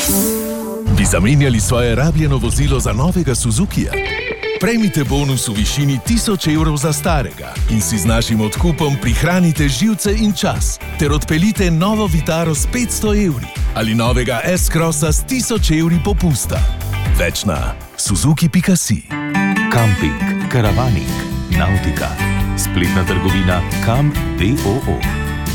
Bi zamenjali svoje rabljeno vozilo za novega Suzukija? Prejmite bonus v višini 1000 evrov za starega in si z našim odkupom prihranite živce in čas ter odpeljite novo Vitaro s 500 evri ali novega S-Crossa s 1000 evri popusta. Več na suzuki.si. Kamping, karavaning, nautika, spletna trgovina Kam.do.